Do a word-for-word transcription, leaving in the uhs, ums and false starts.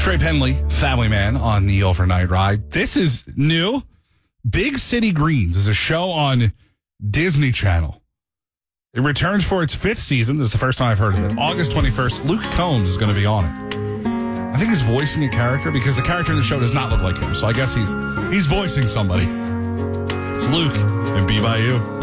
Trey Penley, Family Man on the Overnight Ride. This is new. Big City Greens is a show on Disney Channel. It returns for its fifth season. This is the first time I've heard of it. August twenty-first, Luke Combs is going to be on it. I think he's voicing a character because the character in the show does not look like him. So I guess he's he's voicing somebody. It's Luke and B Y U.